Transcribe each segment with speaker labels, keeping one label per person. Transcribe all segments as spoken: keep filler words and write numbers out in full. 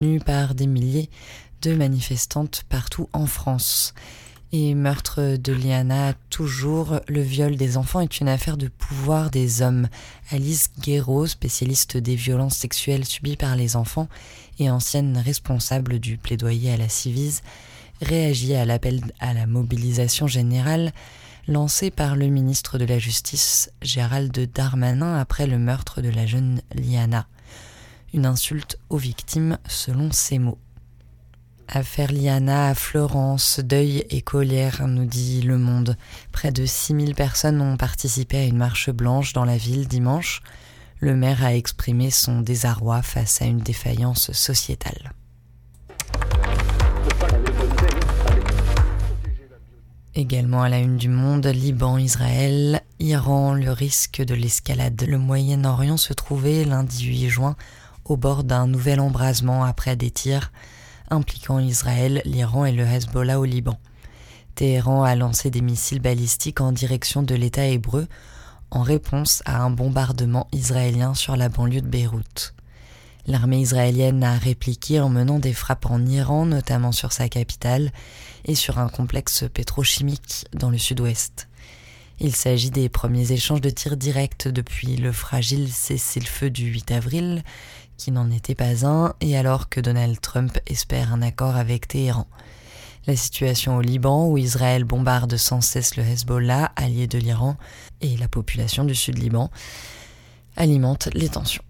Speaker 1: par des milliers de manifestantes partout en France. Et meurtre de Liana, toujours, le viol des enfants est une affaire de pouvoir des hommes. Alice Guéraud, spécialiste des violences sexuelles subies par les enfants et ancienne responsable du plaidoyer à la Civise, réagit à l'appel à la mobilisation générale lancé par le ministre de la Justice, Gérald Darmanin, après le meurtre de la jeune Liana. Une insulte aux victimes, selon ses mots. Affaire Liana à Florence, deuil et colère, nous dit Le Monde. Près de six mille personnes ont participé à une marche blanche dans la ville dimanche. Le maire a exprimé son désarroi face à une défaillance sociétale. Également à la une du Monde, Liban, Israël, Iran, le risque de l'escalade. Le Moyen-Orient se trouvait lundi huit juin au bord d'un nouvel embrasement après des tirs impliquant Israël, l'Iran et le Hezbollah au Liban. Téhéran a lancé des missiles balistiques en direction de l'État hébreu en réponse à un bombardement israélien sur la banlieue de Beyrouth. L'armée israélienne a répliqué en menant des frappes en Iran, notamment sur sa capitale, et sur un complexe pétrochimique dans le sud-ouest. Il s'agit des premiers échanges de tirs directs depuis le fragile cessez-le-feu du huit avril, qui n'en était pas un, et alors que Donald Trump espère un accord avec Téhéran. La situation au Liban, où Israël bombarde sans cesse le Hezbollah, allié de l'Iran, et la population du Sud-Liban, alimente les tensions.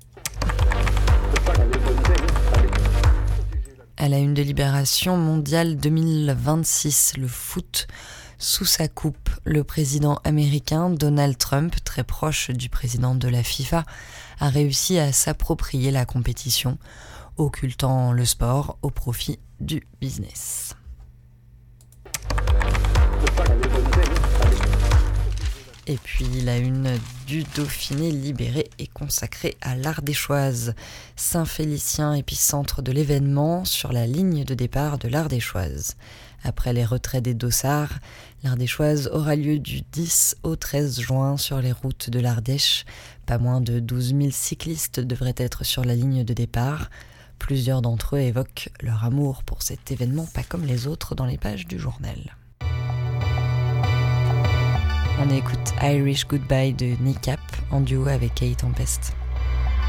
Speaker 1: À la une de Libération, mondial deux mille vingt-six, le foot sous sa coupe. Le président américain Donald Trump, très proche du président de la FIFA, a réussi à s'approprier la compétition, occultant le sport au profit du business. Et puis la une du Dauphiné libéré est consacrée à l'Ardéchoise. Saint-Félicien, épicentre de l'événement, sur la ligne de départ de l'Ardéchoise. Après les retraits des dossards, l'Ardéchoise aura lieu du dix au treize juin sur les routes de l'Ardèche. Pas moins de douze mille cyclistes devraient être sur la ligne de départ. Plusieurs d'entre eux évoquent leur amour pour cet événement pas comme les autres dans les pages du journal. On écoute Irish Goodbye de Nick Cap en duo avec Kate Tempest.